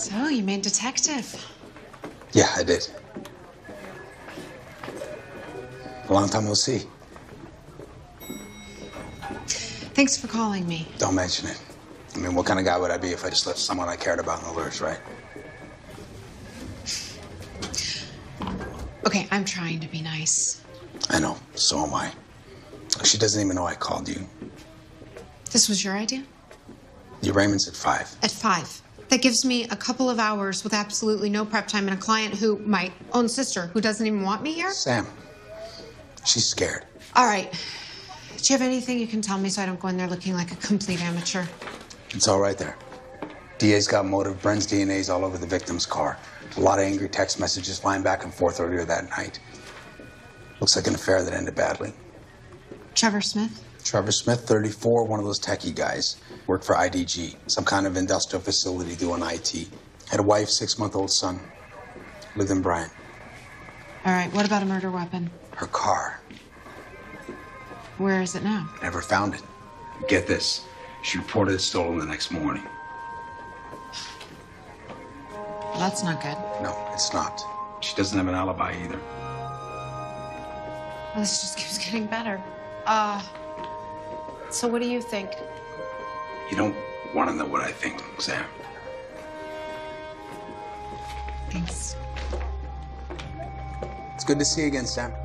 So, you made detective. Yeah, I did. A long time no see. Thanks for calling me. Don't mention it. I mean, what kind of guy would I be if I just left someone I cared about in the lurch, right? Okay, I'm trying to be nice. I know, so am I. She doesn't even know I called you. This was your idea? Your Raymond's at 5. At 5. That gives me a couple of hours with absolutely no prep time and a client who, my own sister, who doesn't even want me here? Sam. She's scared. All right. Do you have anything you can tell me so I don't go in there looking like a complete amateur? It's all right there. DA's got motive. Bren's DNA's all over the victim's car. A lot of angry text messages flying back and forth earlier that night. Looks like an affair that ended badly. Trevor Smith? Trevor Smith, 34, one of those techie guys. Worked for IDG, some kind of industrial facility doing IT. Had a wife, 6-month-old son. Lived in Bryan. All right, what about a murder weapon? Her car. Where is it now? Never found it. Get this. She reported it stolen the next morning. Well, that's not good. No, it's not. She doesn't have an alibi either. Well, this just keeps getting better. So what do you think? You don't want to know what I think, Sam. Thanks. It's good to see you again, Sam.